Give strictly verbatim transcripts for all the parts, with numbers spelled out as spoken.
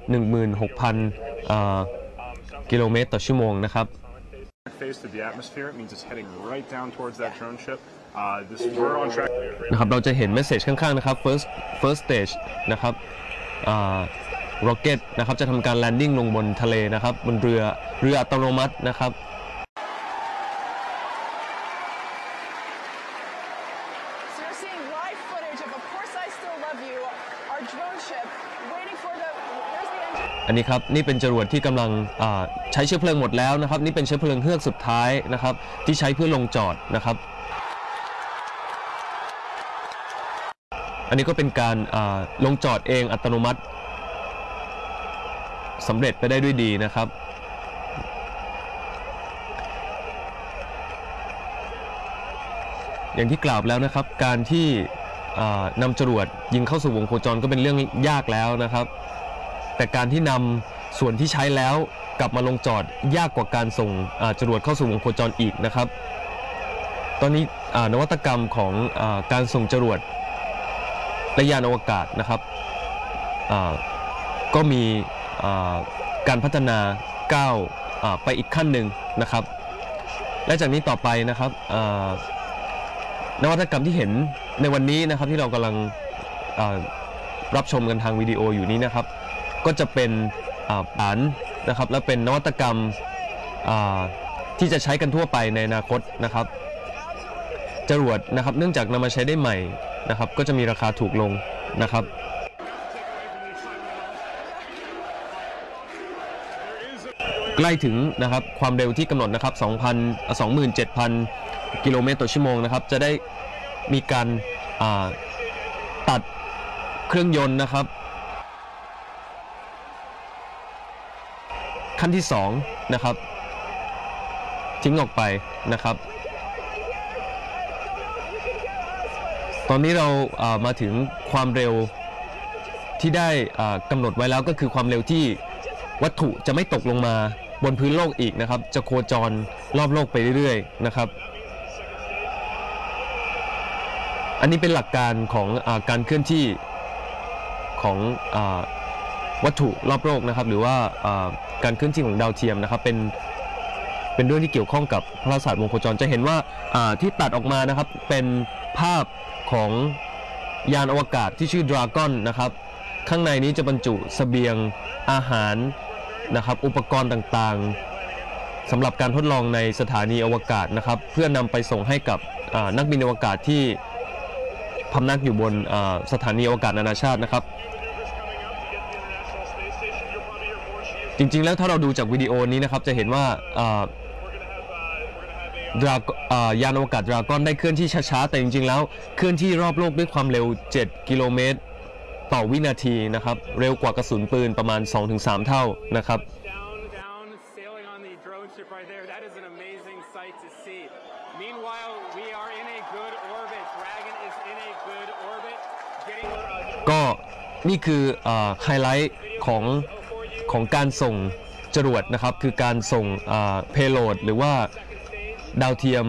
หนึ่งหมื่นหกพัน กิโลเมตรต่อชั่วโมงนะครับนะครับเราจะเห็นเมสเซจข้างๆนะครับ first first stage นะครับrocket นะครับจะทำการ landing ลงบนทะเลนะครับบนเรือเรืออัตโนมัตินะครับอันนี้ครับนี่เป็นจรวดที่กำลังใช้เชื้อเพลิงหมดแล้วนะครับนี่เป็นเชื้อเพลิงเฮือกสุดท้ายนะครับที่ใช้เพื่อลงจอดนะครับอันนี้ก็เป็นการลงจอดเองอัตโนมัติสำเร็จไปได้ด้วยดีนะครับอย่างที่กล่าวแล้วนะครับการที่นำจรวดยิงเข้าสู่วงโคจรก็เป็นเรื่องยากแล้วนะครับแต่การที่นำส่วนที่ใช้แล้วกลับมาลงจอดยากกว่าการส่งจรวดเข้าสู่วงโคจรอีกนะครับตอนนี้นวัตกรรมของการส่งจรวดและยานอวกาศนะครับก็มีการพัฒนาก้าวไปอีกขั้นหนึ่งนะครับและจากนี้ต่อไปนะครับนวัตกรรมที่เห็นในวันนี้นะครับที่เรากำลังรับชมกันทางวิดีโออยู่นี้นะครับก็จะเป็นฐานนะครับและเป็นนวัตกรรมที่จะใช้กันทั่วไปในอนาคตนะครับจรวดนะครับเนื่องจากนำมาใช้ได้ใหม่นะครับก็จะมีราคาถูกลงนะครับใกล้ถึงนะครับความเร็วที่กำหนดนะครับ สองหมื่นเจ็ดพัน กิโลเมตรต่อชั่วโมงนะครับจะได้มีการตัดเครื่องยนต์นะครับขั้นที่สองนะครับทิ้งออกไปนะครับตอนนี้เรามาถึงความเร็วที่ได้กำหนดไว้แล้วก็คือความเร็วที่วัตถุจะไม่ตกลงมาบนพื้นโลกอีกนะครับจะโคจรรอบโลกไปเรื่อยๆนะครับอันนี้เป็นหลักการของอาการเคลื่อนที่ของวัตถุรอบโลกนะครับหรือว่าการเคลื่อนที่ของดาวเทียมนะครับเป็นเป็นเรื่องที่เกี่ยวข้องกับพระศาสตร์วงโคจรจะเห็นว่าที่ตัดออกมานะครับเป็นภาพของยานอวกาศที่ชื่อ Dragon นะครับข้างในนี้จะบรรจุเสบียงอาหารนะครับอุปกรณ์ต่างๆสำหรับการทดลองในสถานีอวกาศนะครับเพื่อนำไปส่งให้กับนักบินอวกาศที่พำนักอยู่บนสถานีอวกาศนานาชาตินะครับจริงๆแล้วถ้าเราดูจากวิดีโอนี้นะครับจะเห็นว่ายานอวกาศ Dragon ได้เคลื่อนที่ช้าๆแต่จริงๆแล้วเคลื่อนที่รอบโลกด้วยความเร็วเจ็ดกิโลเมตรต่อวินาทีนะครับเร็วกว่ากระสุนปืนประมาณ สองถึงสาม เท่านะครับก็นี่คือไฮไลท์ของของการส่งจรวดนะครับคือการส่งเพโลดหรือว่าดาวเทียม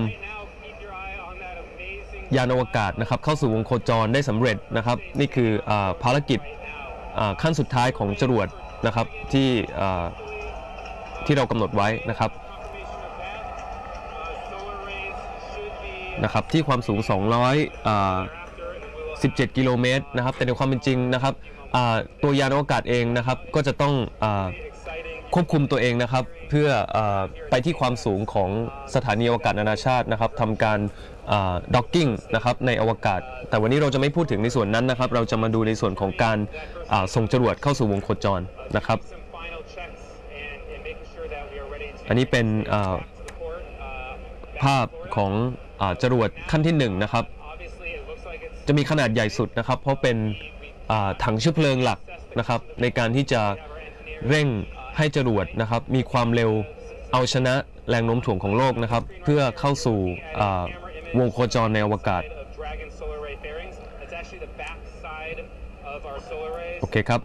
ยานอวกาศนะครับเข้าสู่วงโคจรได้สำเร็จนะครับนี่คือภารกิจขั้นสุดท้ายของจรวดนะครับที่ที่เรากำหนดไว้นะครับนะครับที่ความสูงสองร้อยสิบเจ็ดกิโลเมตรนะครับแต่ในความเป็นจริงนะครับตัวยานอวกาศเองนะครับก็จะต้องควบคุมตัวเองนะครับเพื่อไปที่ความสูงของสถานีอวกาศนานาชาตินะครับทำการด็อกกิ้งนะครับในอวกาศแต่วันนี้เราจะไม่พูดถึงในส่วนนั้นนะครับเราจะมาดูในส่วนของการส่งจรวดเข้าสู่วงโคจรนะครับอันนี้เป็นภาพของจรวดขั้นที่หนึ่งนะครับจะมีขนาดใหญ่สุดนะครับเพราะเป็นถังเชื้อเพลิงหลักนะครับในการที่จะเร่งให้จรวดนะครับมีความเร็วเอาชนะแรงโน้มถ่วงของโลกนะครับเพื่อเข้าสู่วงโคจรในอวกาศโอเคครับ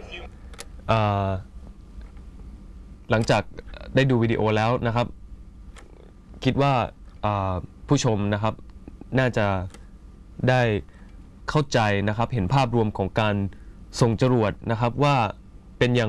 หลังจากได้ดูวิดีโอแล้วนะครับคิดว่าผู้ชมนะครับน่าจะได้เข้าใจนะครับเห็นภาพรวมของการส่งจรวดนะครับว่าเป็นอย่าง